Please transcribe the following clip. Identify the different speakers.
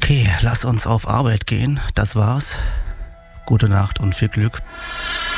Speaker 1: Okay, lass uns auf Arbeit gehen. Das war's. Gute Nacht und viel Glück.